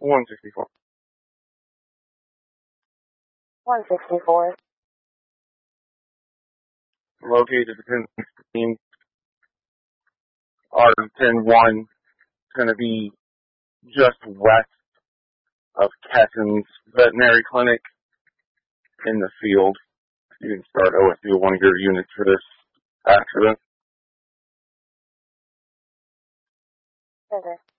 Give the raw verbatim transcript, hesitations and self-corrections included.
one sixty-four. one sixty-four. Located within sixteen. R ten one is going to be just west of Kessen's Veterinary Clinic in the field. You can start O S U one of your units for this accident. Okay.